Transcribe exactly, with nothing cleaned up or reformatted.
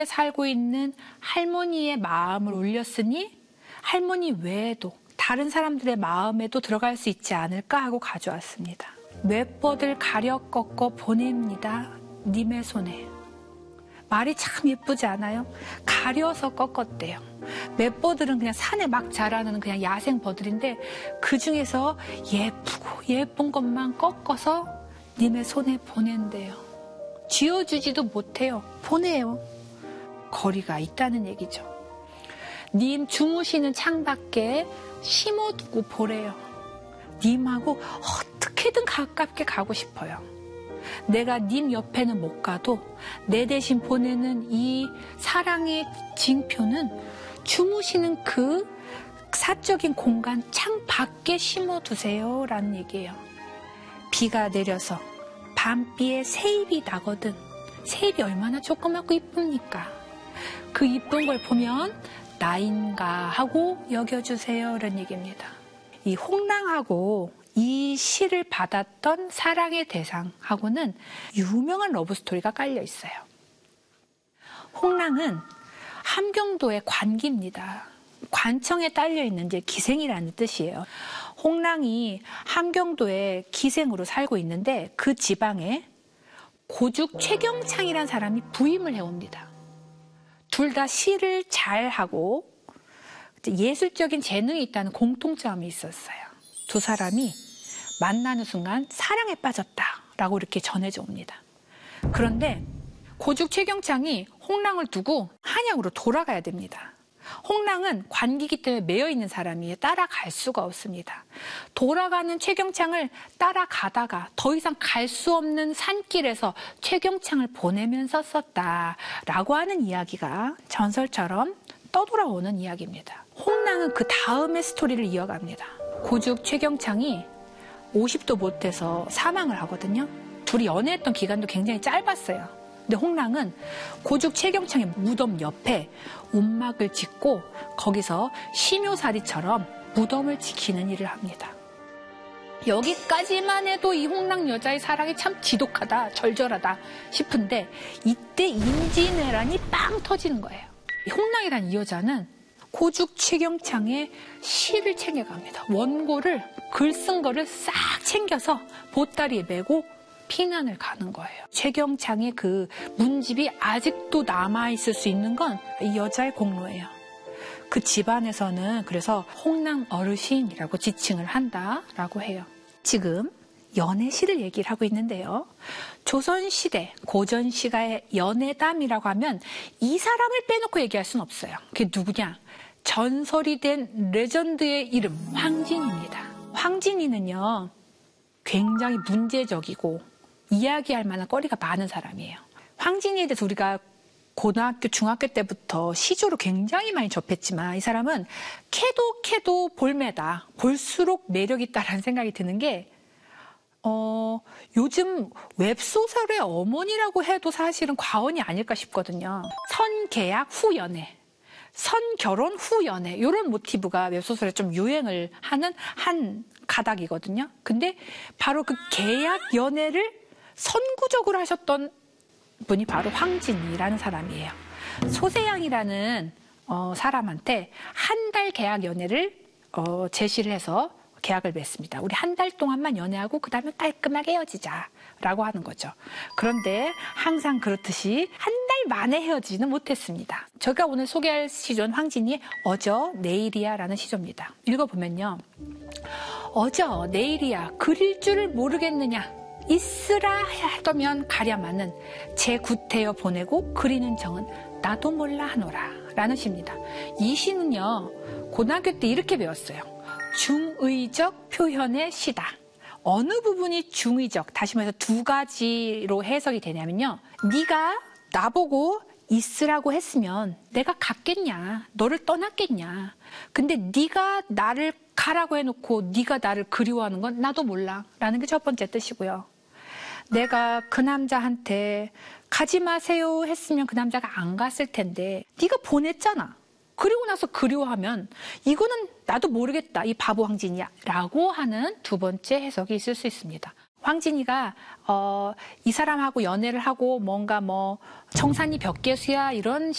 살고 있는 할머니의 마음을 울렸으니 할머니 외에도 다른 사람들의 마음에도 들어갈 수 있지 않을까 하고 가져왔습니다. 웹뻗을 가려 꺾어 보냅니다. 님의 손에. 말이 참 예쁘지 않아요? 가려서 꺾었대요. 웹버들은 그냥 산에 막 자라는 그냥 야생 버들인데 그 중에서 예쁘고 예쁜 것만 꺾어서 님의 손에 보낸대요. 쥐어주지도 못해요. 보내요. 거리가 있다는 얘기죠. 님 주무시는 창밖에 심어두고 보래요. 님하고 어떻게든 가깝게 가고 싶어요. 내가 님 옆에는 못 가도 내 대신 보내는 이 사랑의 징표는 주무시는 그 사적인 공간 창 밖에 심어두세요 라는 얘기예요. 비가 내려서 밤비에 새잎이 나거든. 새잎이 얼마나 조그맣고 이쁩니까? 그 이쁜 걸 보면 나인가 하고 여겨주세요 라는 얘기입니다. 이 홍랑하고 이 시를 받았던 사랑의 대상하고는 유명한 러브스토리가 깔려 있어요. 홍랑은 함경도의 관기입니다. 관청에 딸려 있는 이제 기생이라는 뜻이에요. 홍랑이 함경도에 기생으로 살고 있는데 그 지방에 고죽 최경창이라는 사람이 부임을 해옵니다. 둘 다 시를 잘하고 예술적인 재능이 있다는 공통점이 있었어요. 두 사람이 만나는 순간 사랑에 빠졌다라고 이렇게 전해져 옵니다. 그런데 고죽 최경창이 홍랑을 두고 한양으로 돌아가야 됩니다. 홍랑은 관기기 때문에 매여 있는 사람이 따라갈 수가 없습니다. 돌아가는 최경창을 따라가다가 더 이상 갈 수 없는 산길에서 최경창을 보내면서 썼다라고 하는 이야기가 전설처럼 떠돌아오는 이야기입니다. 홍랑은 그 다음의 스토리를 이어갑니다. 고죽 최경창이 오십도 못해서 사망을 하거든요. 둘이 연애했던 기간도 굉장히 짧았어요. 근데 홍랑은 고죽 최경창의 무덤 옆에 움막을 짓고 거기서 심요사리처럼 무덤을 지키는 일을 합니다. 여기까지만 해도 이 홍랑 여자의 사랑이 참 지독하다, 절절하다 싶은데 이때 임진왜란이 빵 터지는 거예요. 홍랑이란 이 여자는 고죽 최경창의 시를 챙겨갑니다. 원고를, 글 쓴 거를 싹 챙겨서 보따리에 메고 피난을 가는 거예요. 최경창의 그 문집이 아직도 남아있을 수 있는 건 이 여자의 공로예요. 그 집안에서는 그래서 홍랑 어르신이라고 지칭을 한다라고 해요. 지금 연애시를 얘기를 하고 있는데요. 조선시대 고전시가의 연애담이라고 하면 이 사람을 빼놓고 얘기할 수는 없어요. 그게 누구냐? 전설이 된 레전드의 이름 황진이입니다. 황진이는요 굉장히 문제적이고 이야기할 만한 거리가 많은 사람이에요. 황진이에 대해서 우리가 고등학교, 중학교 때부터 시조로 굉장히 많이 접했지만 이 사람은 캐도 캐도 볼매다. 볼수록 매력 있다라는 생각이 드는 게 어, 요즘 웹소설의 어머니라고 해도 사실은 과언이 아닐까 싶거든요. 선계약 후 연애, 선결혼 후 연애 이런 모티브가 웹소설에 좀 유행을 하는 한 가닥이거든요. 근데 바로 그 계약 연애를 선구적으로 하셨던 분이 바로 황진이라는 사람이에요. 소세양이라는 어, 사람한테 한 달 계약 연애를 어, 제시를 해서 계약을 맺습니다. 우리 한 달 동안만 연애하고 그 다음에 깔끔하게 헤어지자라고 하는 거죠. 그런데 항상 그렇듯이 한 달 만에 헤어지지는 못했습니다. 제가 오늘 소개할 시조는 황진이의 어저 내일이야라는 시조입니다. 읽어보면요. 어저 내일이야 그릴 줄을 모르겠느냐. 있으라 하더면 가랴마는 제 구태여 보내고 그리는 정은 나도 몰라 하노라 라는 시입니다. 이 시는요 고등학교 때 이렇게 배웠어요. 중의적 표현의 시다. 어느 부분이 중의적, 다시 말해서 두 가지로 해석이 되냐면요. 네가 나보고 있으라고 했으면 내가 갔겠냐, 너를 떠났겠냐. 근데 네가 나를 가라고 해놓고 네가 나를 그리워하는 건 나도 몰라 라는 게 첫 번째 뜻이고요. 내가 그 남자한테 가지 마세요 했으면 그 남자가 안 갔을 텐데 네가 보냈잖아. 그리고 나서 그리워하면 이거는 나도 모르겠다. 이 바보 황진이야. 라고 하는 두 번째 해석이 있을 수 있습니다. 황진이가 어, 이 사람하고 연애를 하고 뭔가 뭐 청산리 벽계수야 이런